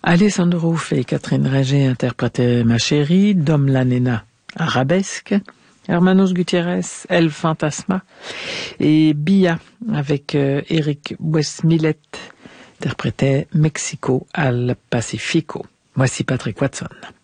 Alessandro Ruff et Catherine Regé interprétaient Ma chérie, Dom la nena, Arabesque, Hermanos Gutiérrez, El Fantasma, et Bia avec Eric Westmillet interprétait Mexico al Pacifico. Voici Patrick Watson.